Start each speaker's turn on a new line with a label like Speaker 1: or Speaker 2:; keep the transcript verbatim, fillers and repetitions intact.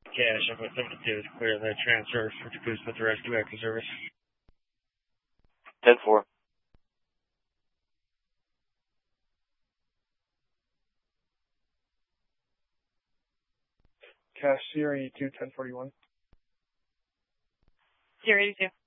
Speaker 1: Cash, I'm at seventy-two to clear that transfer for Caboose with the rescue back to service.
Speaker 2: ten four.
Speaker 3: Cash, Sierra eighty-two, ten forty-one.
Speaker 4: Sierra eighty-two.